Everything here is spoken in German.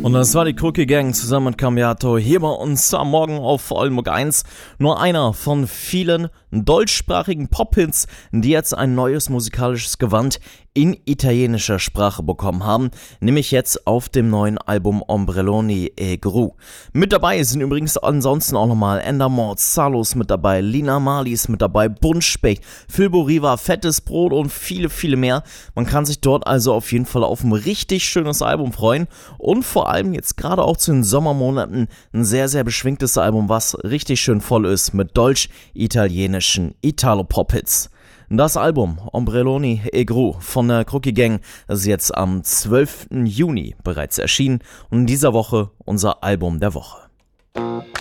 Und das war die Crookie Gang zusammen mit Cambiato hier bei uns am Morgen auf Oldenburg 1. Nur einer von vielen deutschsprachigen Pop-Hits, die jetzt ein neues musikalisches Gewand in italienischer Sprache bekommen haben, nämlich jetzt auf dem neuen Album Ombrelloni e Gru. Mit dabei sind übrigens ansonsten auch nochmal Endemol, Salos mit dabei, Lina Marlies mit dabei, Buntspecht, Filbo Riva, Fettes Brot und viele, viele mehr. Man kann sich dort also auf jeden Fall auf ein richtig schönes Album freuen und vor allem jetzt gerade auch zu den Sommermonaten ein sehr, sehr beschwingtes Album, was richtig schön voll ist mit deutsch-italienischen Italo-Pop-Hits. Das Album Ombrelloni e Gru von der Crookie Gang ist jetzt am 12. Juni bereits erschienen und in dieser Woche unser Album der Woche.